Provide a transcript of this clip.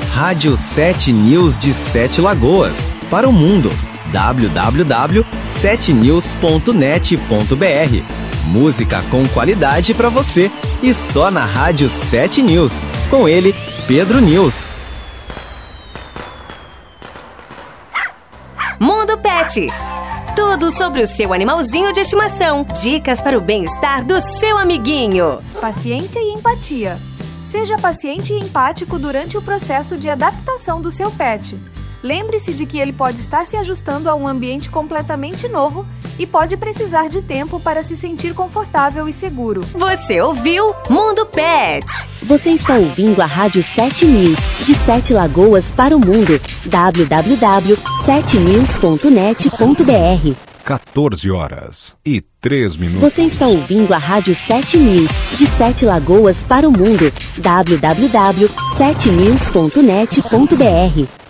Rádio 7 News de Sete Lagoas, para o mundo. www.7news.net.br. Música com qualidade para você e só na Rádio 7 News. Com ele, Pedro News. Mundo Pet. Tudo sobre o seu animalzinho de estimação. Dicas para o bem-estar do seu amiguinho. Paciência e empatia. Seja paciente e empático durante o processo de adaptação do seu pet. Lembre-se de que ele pode estar se ajustando a um ambiente completamente novo e pode precisar de tempo para se sentir confortável e seguro. Você ouviu Mundo Pet. Você está ouvindo a Rádio 7 News, de Sete Lagoas para o mundo. www.7news.net.br. 14h03. Você está ouvindo a Rádio 7 News, de Sete Lagoas para o mundo. www.7news.net.br.